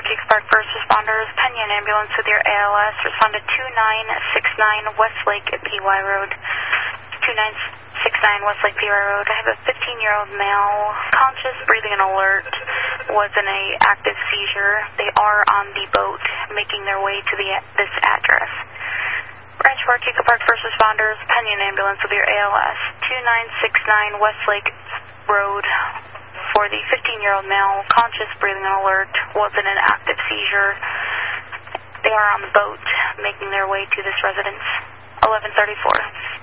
Keeks Park first responders, Penyon ambulance with your ALS, respond to 2969 Westlake PY Road. 2969 Westlake PY Road. I have a 15-year-old male, conscious, breathing, and alert, was in a active seizure. They are on the boat, making their way to this address. Ranch Park, Keeks Park first responders, Penyon ambulance with your ALS, 2969 Westlake Road. For the 15-year-old male, conscious, breathing, and alert, was in an active seizure. They are on the boat, making their way to this residence. 1134.